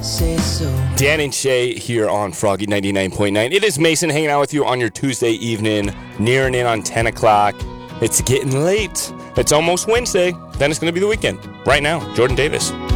Dan and Shay here on Froggy 99.9. It is Mason hanging out with you on your Tuesday evening, nearing in on 10 o'clock. It's getting late. It's almost Wednesday. Then it's going to be the weekend. Right now, Jordan Davis.